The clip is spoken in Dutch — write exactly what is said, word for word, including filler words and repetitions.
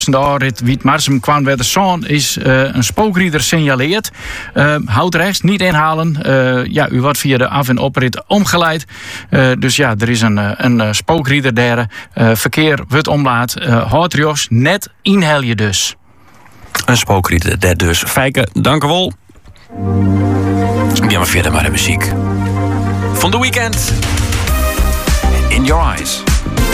De aanrit Wietmarsum kwam bij de zon is uh, een spookrieder signaleerd. Uh, houd rechts, niet inhalen. Uh, ja, u wordt via de af- en oprit omgeleid. Uh, dus ja, er is een, een, een spookrieder daar. Uh, verkeer wordt omlaat. Uh, houd rechts, net inhel je dus. Een spookrieder daar dus. Fijke, dank u wel. Ja, maar verder maar de muziek. Van The Weeknd. In Your Eyes.